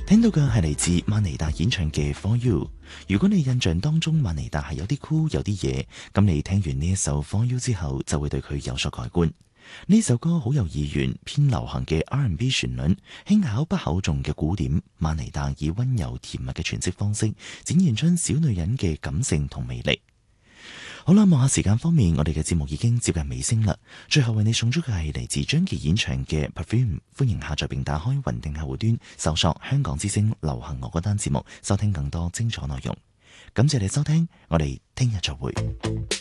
聽到嘅係嚟自萬妮達演唱嘅 For You。如果你印象當中萬妮達係有啲酷有啲嘢，咁你聽完呢一首 For You 之後就會對佢有所改觀。呢首歌好有意願，偏流行嘅 R&B 旋律，輕巧不厚重嘅鼓點，萬妮達以溫柔甜蜜嘅詮釋方式，展現出小女人嘅感性同魅力。好啦，望下時間方面，我哋嘅節目已經接近尾聲啦。最後為你送出嘅係嚟自張傑演唱嘅 Perfume， 歡迎下載並打開雲聽客戶端，搜索香港之聲流行樂嗰單節目，收聽更多精彩內容。感謝你收聽，我哋聽日再會。